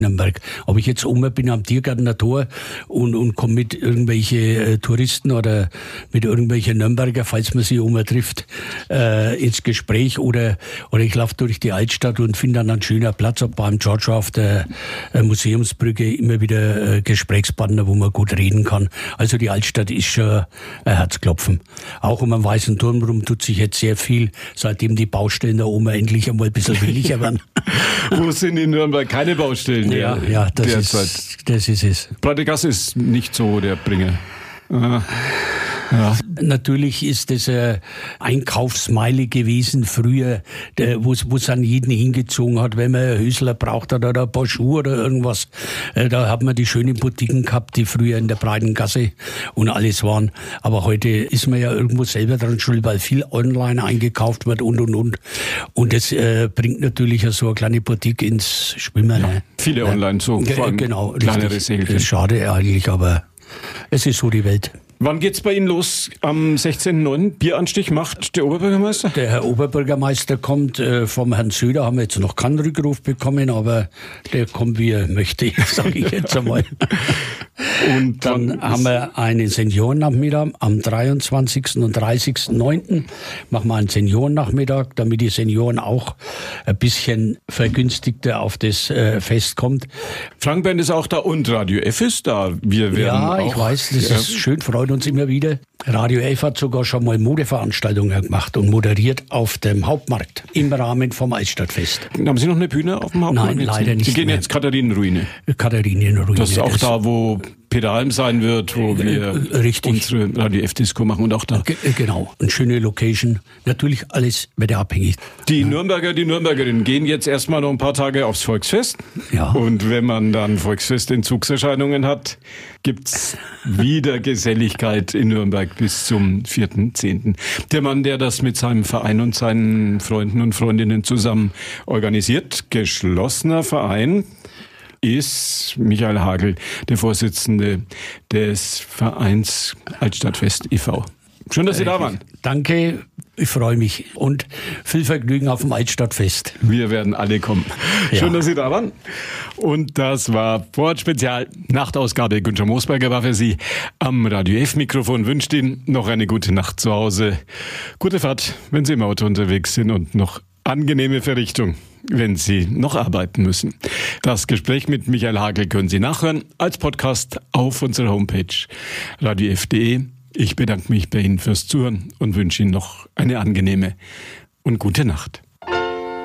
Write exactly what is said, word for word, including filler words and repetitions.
Nürnberg. Ob ich jetzt oben bin am Tiergartener Tor und, und komme mit irgendwelche äh, Touristen oder mit irgendwelchen Nürnberger, falls man sie oben trifft, äh, ins Gespräch oder, oder ich laufe durch die Altstadt und finde dann einen schönen Platz, ob beim Giorgio auf der äh, Museumsbrücke immer wieder äh, Gesprächspartner, wo man gut reden kann. Also die Altstadt ist schon ein Herzklopfen. Auch um den Weißen Turm rum tut sich jetzt sehr viel, seitdem die Baustellen da oben endlich einmal ein bisschen weniger werden. Wo sind in Nürnberg keine Baustellen? Ja, ja, das ist, das ist es. Breite Gasse ist nicht so der Bringer. Ah. Ja. Natürlich ist das eine Einkaufsmeile gewesen früher, wo es an jeden hingezogen hat, wenn man einen Hösler braucht hat oder ein paar Schuhe oder irgendwas. Da hat man die schönen Boutiquen gehabt, die früher in der breiten Gasse und alles waren. Aber heute ist man ja irgendwo selber dran schuld, weil viel online eingekauft wird und und und. Und das äh, bringt natürlich so eine kleine Boutique ins Schwimmen. Ja, viele online, so Ge- vor allem genau, kleinere richtig. Segelchen. Das ist schade eigentlich, aber es ist so die Welt. Wann geht's bei Ihnen los? Am sechzehnten neunten Bieranstich macht der Oberbürgermeister? Der Herr Oberbürgermeister kommt, äh, vom Herrn Söder haben wir jetzt noch keinen Rückruf bekommen, aber der kommt, wie er möchte, sage ich jetzt einmal. Und dann haben wir einen Seniorennachmittag am dreiundzwanzigsten und dreißigsten neunten machen wir einen Seniorennachmittag, damit die Senioren auch ein bisschen vergünstigter auf das äh, Fest kommt. Frank-Band ist auch da und Radio F ist da. Wir werden ja, auch, ich weiß, das ja. ist schön, freut uns immer wieder. Radio F hat sogar schon mal Modeveranstaltungen gemacht und moderiert auf dem Hauptmarkt im Rahmen vom Altstadtfest. Haben Sie noch eine Bühne auf dem Hauptmarkt? Nein, leider nicht Sie gehen mehr. jetzt Katharinenruine. Katharinenruine. Das ist auch das da, wo Peter Alm sein wird, wo wir richtig. unsere Radio F-Disco machen und auch da. Ge- Genau, eine schöne Location. Natürlich alles wetterabhängig. Die Nürnberger, die Nürnbergerinnen gehen jetzt erstmal noch ein paar Tage aufs Volksfest. Ja. Und wenn man dann Volksfest-Entzugserscheinungen hat, gibt's wieder Geselligkeit in Nürnberg bis zum vierten zehnten Der Mann, der das mit seinem Verein und seinen Freunden und Freundinnen zusammen organisiert, geschlossener Verein, ist Michael Hagel, der Vorsitzende des Vereins Altstadtfest e V Schön, dass Sie da waren. Danke, ich freue mich und viel Vergnügen auf dem Altstadtfest. Wir werden alle kommen. Ja. Schön, dass Sie da waren. Und das war Vorort Spezial. Nachtausgabe. Günther Moosberger war für Sie am Radio F-Mikrofon. Wünscht Ihnen noch eine gute Nacht zu Hause. Gute Fahrt, wenn Sie im Auto unterwegs sind und noch angenehme Verrichtung, wenn Sie noch arbeiten müssen. Das Gespräch mit Michael Hagel können Sie nachhören als Podcast auf unserer Homepage radio f punkt de. Ich bedanke mich bei Ihnen fürs Zuhören und wünsche Ihnen noch eine angenehme und gute Nacht.